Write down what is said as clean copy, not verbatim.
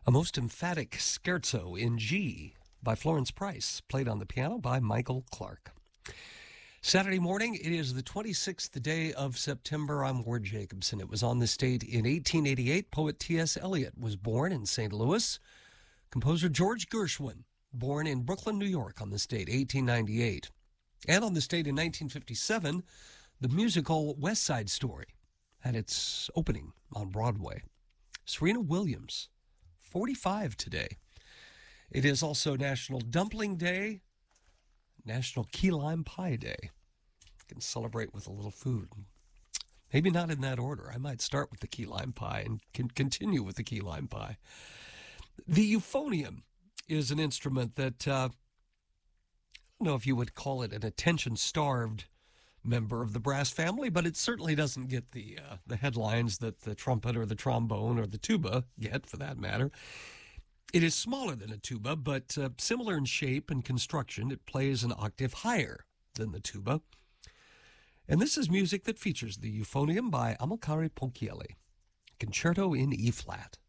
A most emphatic scherzo in G by Florence Price, played on the piano by Michael Clark. Saturday morning, it is the 26th day of September. I'm Ward Jacobson. It was on this date in 1888. Poet T.S. Eliot was born in St. Louis. Composer George Gershwin, born in Brooklyn, New York on this date, 1898. And on this date in 1957, the musical West Side Story had its opening on Broadway. Serena Williams, 45 today. It is also National Dumpling Day, National Key Lime Pie Day. You can celebrate with a little food. Maybe not in that order. I might start with the key lime pie and can continue with the key lime pie. The euphonium is an instrument that, I don't know if you would call it an attention-starved member of the brass family, but it certainly doesn't get the headlines that the trumpet or the trombone or the tuba get, for that matter. It is smaller than a tuba, but similar in shape and construction. It plays an octave higher than the tuba. And this is music that features the euphonium by Amilcare Ponchielli, Concerto in E-flat.